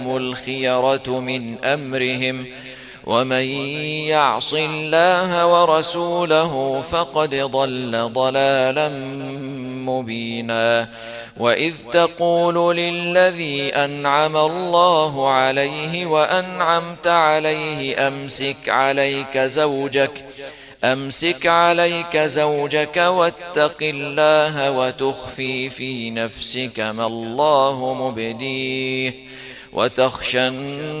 الخيرة من أمرهم ومن يعص الله ورسوله فقد ضل ضلالا مبينا وإذ تقول للذي أنعم الله عليه وأنعمت عليه أمسك عليك زوجك واتق الله وتخفي في نفسك ما الله مبديه وتخشى